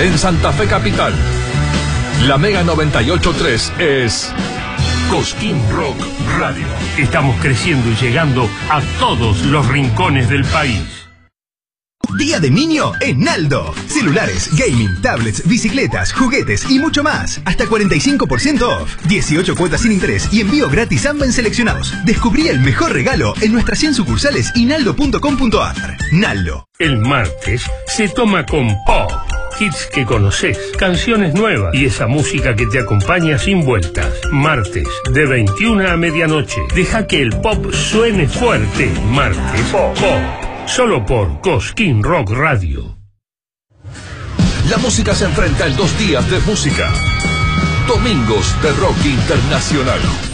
en Santa Fe Capital. La Mega 98.3 es Cosquín Rock Radio. Estamos creciendo y llegando a todos los rincones del país. Día de niño en Naldo. Celulares, gaming, tablets, bicicletas, juguetes y mucho más. Hasta 45% off. 18 cuotas sin interés y envío gratis AMBA en seleccionados. Descubrí el mejor regalo en nuestras 100 sucursales y naldo.com.ar. Naldo. El martes se toma con pop. Hits que conoces, canciones nuevas y esa música que te acompaña sin vueltas. Martes, de 21 a medianoche. Deja que el pop suene fuerte. Martes, pop. Solo por Cosquín Rock Radio. La música se enfrenta en 2 días de música. Domingos de Rock Internacional.